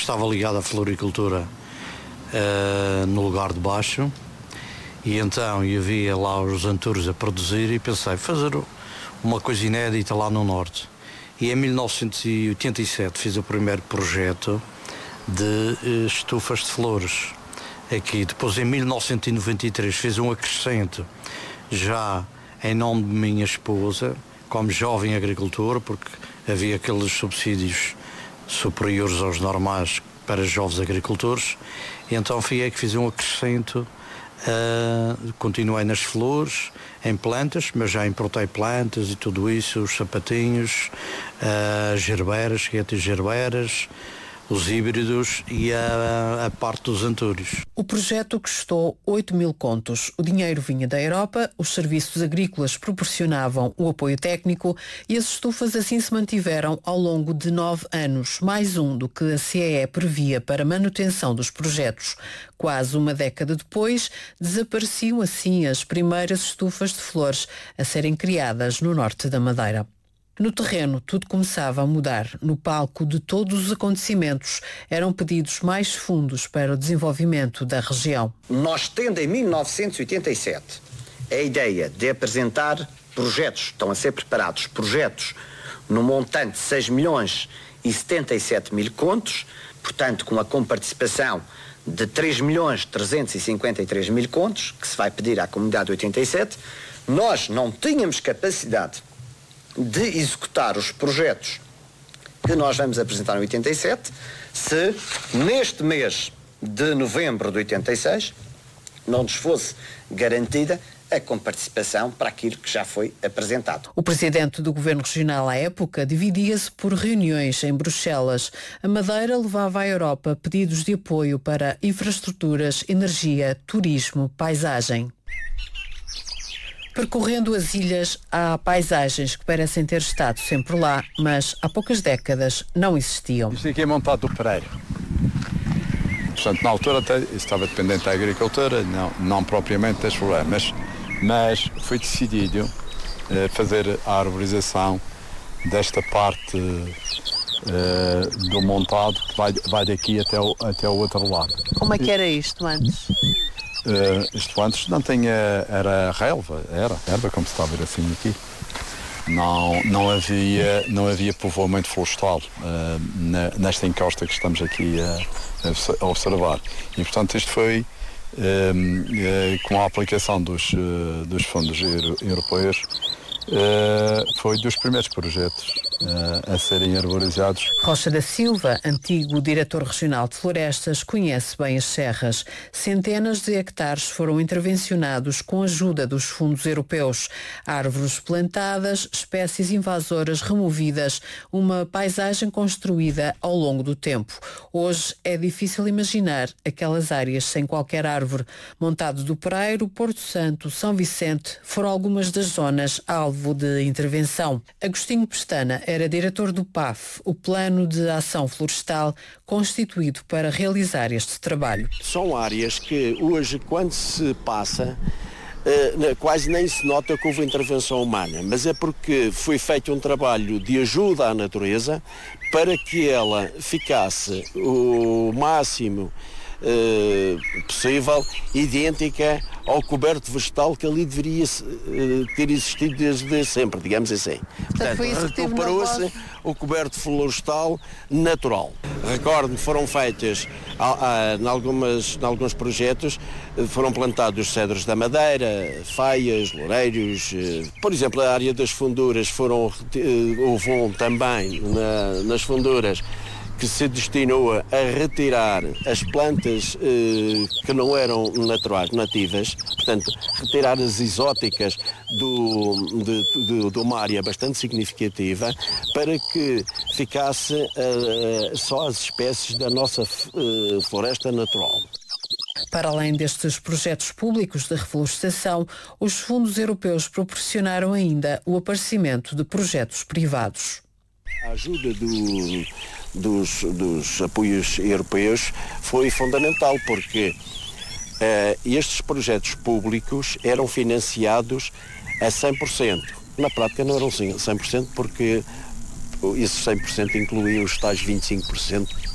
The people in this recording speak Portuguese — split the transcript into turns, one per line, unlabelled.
estava ligado à floricultura no lugar de baixo, e então havia lá os anturos a produzir, e pensei fazer uma coisa inédita lá no norte. E em 1987 fiz o primeiro projeto de estufas de flores aqui. Depois, em 1993, fiz um acrescento já em nome de minha esposa, como jovem agricultor, porque havia aqueles subsídios superiores aos normais para jovens agricultores. E então fui aí que fiz um acrescento. Continuei nas flores, em plantas, mas já importei plantas e tudo isso, os sapatinhos, gerberas, cheguei a ter gerberas, os híbridos e a parte dos antúrios.
O projeto custou 8.000 contos. O dinheiro vinha da Europa, os serviços agrícolas proporcionavam o apoio técnico e as estufas assim se mantiveram ao longo de 9 anos, mais um do que a CEE previa para manutenção dos projetos. Quase uma década depois, desapareciam assim as primeiras estufas de flores a serem criadas no norte da Madeira. No terreno, tudo começava a mudar. No palco de todos os acontecimentos, eram pedidos mais fundos para o desenvolvimento da região.
Nós tendo em 1987 a ideia de apresentar projetos, estão a ser preparados projetos no montante de 6.077.000 contos, portanto com a comparticipação de 3.353.000 contos, que se vai pedir à comunidade de 87, nós não tínhamos capacidade de executar os projetos que nós vamos apresentar em 87, se neste mês de novembro de 86 não nos fosse garantida a comparticipação para aquilo que já foi apresentado.
O presidente do Governo Regional à época dividia-se por reuniões em Bruxelas. A Madeira levava à Europa pedidos de apoio para infraestruturas, energia, turismo, paisagem. Percorrendo as ilhas, há paisagens que parecem ter estado sempre lá, mas há poucas décadas não existiam.
Isto aqui é montado do Pereiro. Portanto, na altura até estava dependente da agricultura, não propriamente das florestas, mas foi decidido fazer a arborização desta parte do montado que vai daqui até o outro lado.
Como é que era isto antes?
Isto antes não tinha, era relva, era erva, como se está a ver assim aqui. Não havia povoamento florestal nesta encosta que estamos aqui a observar. E portanto isto foi com a aplicação dos fundos europeus, foi dos primeiros projetos a serem arborizados.
Rocha da Silva, antigo diretor regional de florestas, conhece bem as serras. Centenas de hectares foram intervencionados com a ajuda dos fundos europeus. Árvores plantadas, espécies invasoras removidas, uma paisagem construída ao longo do tempo. Hoje é difícil imaginar aquelas áreas sem qualquer árvore. Montado do Pereiro, Porto Santo, São Vicente foram algumas das zonas alvo de intervenção. Agostinho Pestana era diretor do PAF, o Plano de Ação Florestal, constituído para realizar este trabalho.
São áreas que hoje, quando se passa, quase nem se nota que houve intervenção humana, mas é porque foi feito um trabalho de ajuda à natureza para que ela ficasse o máximo possível idêntica ao coberto vegetal que ali deveria ter existido desde sempre, digamos assim. Portanto, recuperou-se o coberto florestal natural. Recordo-me, foram feitas em alguns projetos, foram plantados cedros da Madeira, faias, loureiros. Por exemplo, a área das funduras houve também nas funduras que se destinou a retirar as plantas que não eram nativas, portanto, retirar as exóticas de uma área bastante significativa para que ficasse só as espécies da nossa floresta natural.
Para além destes projetos públicos de reflorestação, os fundos europeus proporcionaram ainda o aparecimento de projetos privados.
A ajuda dos apoios europeus foi fundamental porque estes projetos públicos eram financiados a 100%. Na prática não eram 100% porque esses 100% incluíam os tais 25%